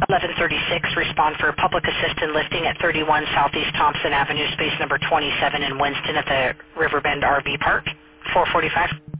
1136, respond for public assistant lifting at 31 Southeast Thompson Avenue, space number 27 in Winston at the Riverbend RV Park. 445.